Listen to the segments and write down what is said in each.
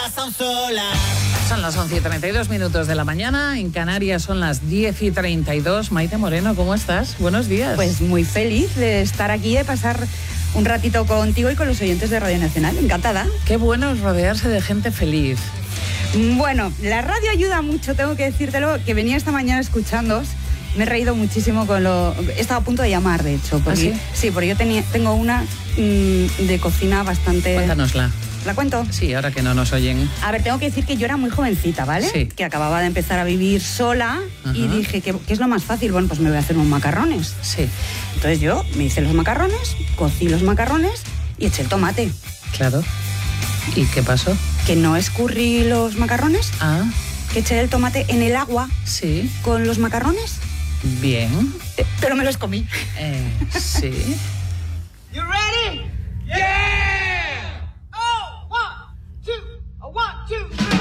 estación solar. Son las 11:32 de la mañana, en Canarias son las 10:32. Maite Moreno, ¿cómo estás? Buenos días. Pues muy feliz de estar aquí, de pasar un ratito contigo y con los oyentes de Radio Nacional. Encantada. Qué bueno es rodearse de gente feliz. Bueno, la radio ayuda mucho, tengo que decírtelo, que venía esta mañana escuchándoos. Me he reído muchísimo con lo... Estaba a punto de llamar, de hecho. Porque, ¿Ah, sí? Sí, porque yo tengo una de cocina bastante... Cuéntanosla. ¿La cuento? Sí, ahora que no nos oyen. A ver, tengo que decir que yo era muy jovencita, ¿vale? Sí. Que acababa de empezar a vivir sola. Ajá. Y dije, ¿qué es lo más fácil? Bueno, pues me voy a hacer unos macarrones. Sí, Entonces yo me hice los macarrones, cocí los macarrones y eché el tomate. claro. ¿Y qué pasó? Que no escurrí los macarrones, Ah, que eché el tomate en el agua sí, con los macarrones, bien. pero me los comí. Sí. You ready? Yeah! Oh, 1, 2, 3.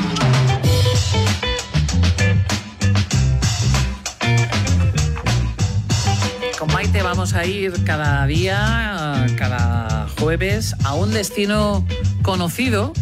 Con Maite vamos a ir cada día, cada jueves, a un destino conocido,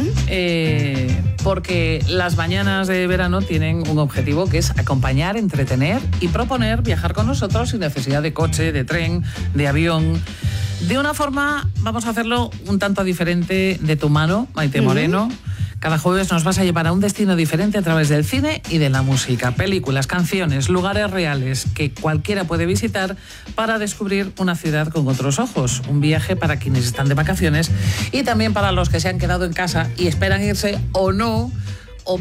porque las mañanas de verano tienen un objetivo que es acompañar, entretener y proponer viajar con nosotros sin necesidad de coche, de tren, de avión. De una forma, vamos a hacerlo un tanto diferente de tu mano, Maite Moreno. Cada jueves nos vas a llevar a un destino diferente a través del cine y de la música, películas, canciones, lugares reales que cualquiera puede visitar para descubrir una ciudad con otros ojos. Un viaje para quienes están de vacaciones y también para los que se han quedado en casa y esperan irse o no, o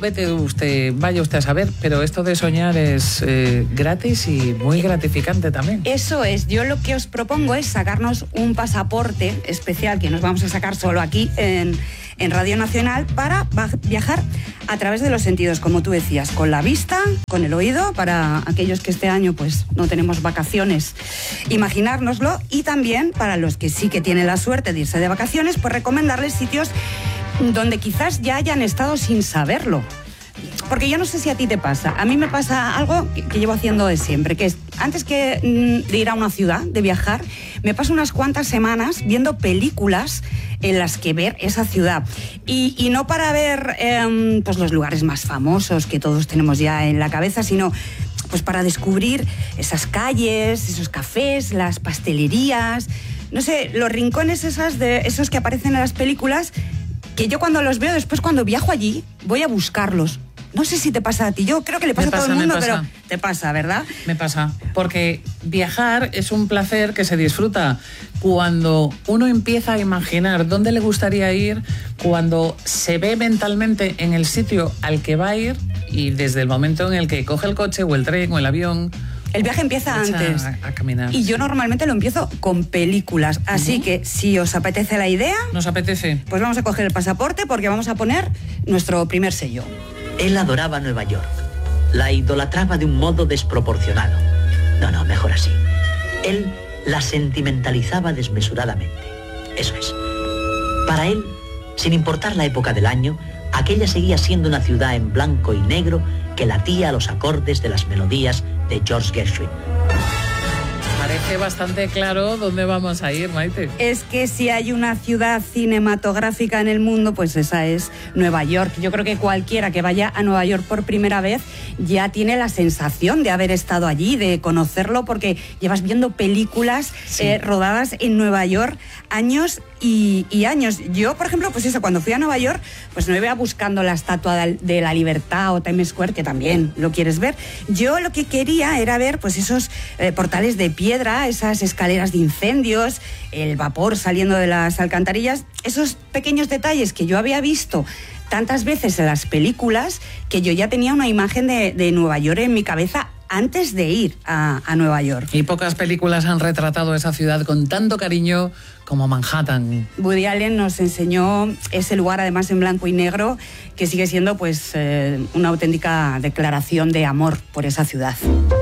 vaya usted a saber, pero esto de soñar es gratis y muy gratificante también. Eso es, yo lo que os propongo es sacarnos un pasaporte especial que nos vamos a sacar solo aquí en Radio Nacional para viajar a través de los sentidos, como tú decías, con la vista, con el oído, para aquellos que este año pues no tenemos vacaciones, imaginárnoslo, y también para los que sí que tienen la suerte de irse de vacaciones, pues recomendarles sitios donde quizás ya hayan estado sin saberlo. Porque yo no sé si a ti te pasa. A mí me pasa algo que llevo haciendo de siempre, que es, antes de ir a una ciudad, de viajar, me paso unas cuantas semanas viendo películas en las que ver esa ciudad. Y no para ver pues los lugares más famosos que todos tenemos ya en la cabeza, sino pues para descubrir esas calles, esos cafés, las pastelerías, no sé, los rincones esos que aparecen en las películas, que yo cuando los veo, después cuando viajo allí, voy a buscarlos. No sé si te pasa a ti, yo creo que le pasa a todo el mundo, pero te pasa, ¿verdad? Me pasa, porque viajar es un placer que se disfruta cuando uno empieza a imaginar dónde le gustaría ir, cuando se ve mentalmente en el sitio al que va a ir y desde el momento en el que coge el coche o el tren o el avión. El viaje empieza antes. A caminar. Y yo normalmente lo empiezo con películas. Así que si os apetece la idea... ¿Nos apetece? Pues vamos a coger el pasaporte porque vamos a poner nuestro primer sello. Él adoraba Nueva York. La idolatraba de un modo desproporcionado. No, mejor así. Él la sentimentalizaba desmesuradamente. Eso es. Para él, sin importar la época del año, aquella seguía siendo una ciudad en blanco y negro que latía a los acordes de las melodías de George Gershwin. Parece bastante claro dónde vamos a ir, Maite. Es que si hay una ciudad cinematográfica en el mundo, pues esa es Nueva York. Yo creo que cualquiera que vaya a Nueva York por primera vez ya tiene la sensación de haber estado allí, de conocerlo, porque llevas viendo películas rodadas en Nueva York años y años. Yo, por ejemplo, pues eso, cuando fui a Nueva York, pues no iba buscando la Estatua de la Libertad o Times Square, que también lo quieres ver. Yo lo que quería era ver pues esos portales de piedra, esas escaleras de incendios, el vapor saliendo de las alcantarillas, esos pequeños detalles que yo había visto tantas veces en las películas, que yo ya tenía una imagen de Nueva York en mi cabeza antes de ir a Nueva York. Y pocas películas han retratado esa ciudad con tanto cariño como Manhattan. Woody Allen nos enseñó ese lugar, además en blanco y negro, que sigue siendo pues una auténtica declaración de amor por esa ciudad.